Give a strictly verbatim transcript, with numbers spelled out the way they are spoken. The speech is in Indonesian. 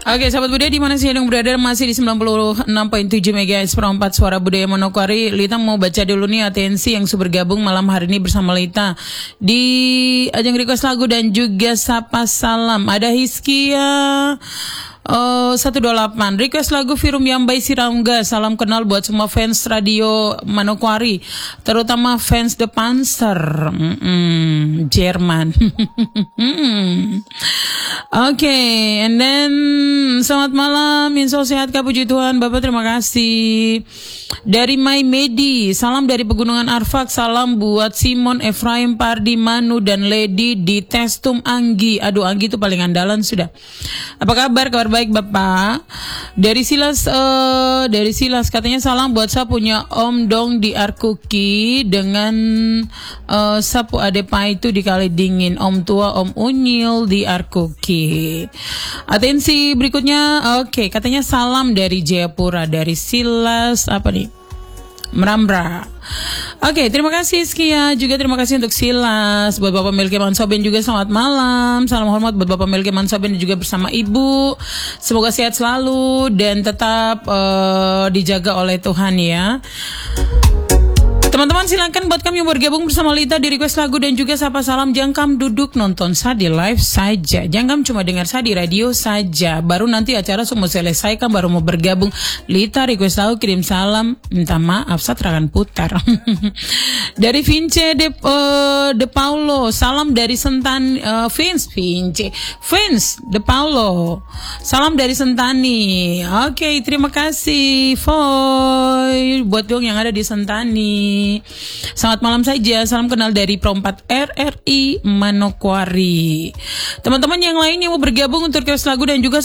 Oke, sahabat budaya di mana sih yang berada, masih di sembilan puluh enam koma tujuh megahertz per empat Suara Budaya Manokwari. Lita mau baca dulu nih atensi yang sudah bergabung malam hari ini bersama Lita di ajang request lagu dan juga sapa salam. Ada Hiskia Uh, satu dua delapan request lagu Virum Yambai Sirangga. Salam kenal buat semua fans radio Manokwari, terutama fans The Panzer mm-mm, Jerman. mm-mm. Oke, okay, and then selamat malam, insya sehat kak, puji Tuhan Bapak, terima kasih. Dari My Medi, salam dari Pegunungan Arfak, salam buat Simon, Efraim, Pardi, Manu dan Lady di Testum Anggi. Aduh, Anggi itu paling andalan sudah. Apa kabar? Kabar baik Bapak. Dari Silas uh, dari Silas katanya salam buat saya punya Om Dong di Arkuki dengan uh, sapu adepa itu di Kali Dingin, Om tua Om Unyil di Arkuki. Atensi berikutnya, oke, okay, katanya salam dari Jayapura, dari Silas apa nih? Meramra. Oke, okay, terima kasih Skia. Juga terima kasih untuk Silas. Buat Bapak Melki Mansoben juga selamat malam. Salam hormat buat Bapak Melki Mansoben dan juga bersama Ibu. Semoga sehat selalu dan tetap uh, dijaga oleh Tuhan ya. Teman-teman silakan buat kami yang bergabung bersama Lita di request lagu dan juga sapa salam. Jangan duduk nonton Sadi live saja. Jangan cuma dengar Sadi radio saja. Baru nanti acara semua selesai kan baru mau bergabung. Lita request lagu, kirim salam, minta maaf Satra akan putar. Dari Vince de, uh, de Paulo, salam dari Sentan uh, Vince Vince Vince de Paulo. Salam dari Sentani. Oke, okay, terima kasih Foy buat dong yang ada di Sentani. Selamat malam saja, salam kenal dari Pro empat R R I Manokwari. Teman-teman yang lain yang mau bergabung untuk request lagu dan juga